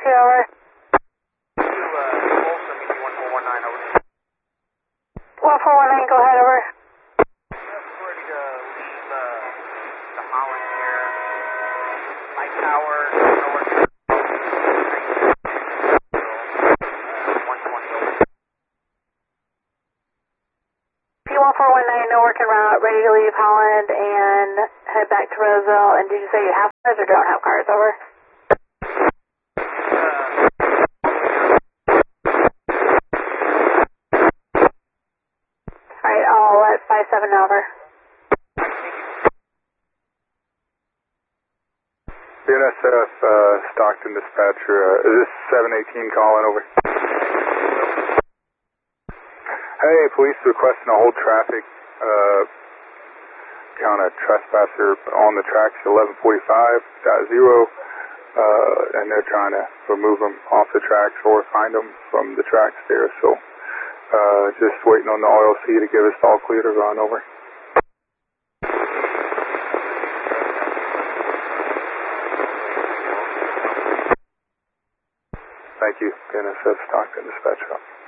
Taxi, over. To Folsom, ED 1419, over. 1419, go ahead, over. Ready to leave the Holland here. Light tower, over. 120 over. P1419, no working route, ready to leave Holland and head back to Roseville. And did you say you have cars or don't have cars, over? Alright, I'll let 57 over. BNSF, Stockton dispatcher, is this 718 calling, over? Hey, police requesting a hold traffic, count a trespasser on the tracks 1145.0, and they're trying to remove them off the tracks or find them from the tracks there, so just waiting on the OLC to give us all clear to run, over. Thank you, BNSF Stockton dispatcher.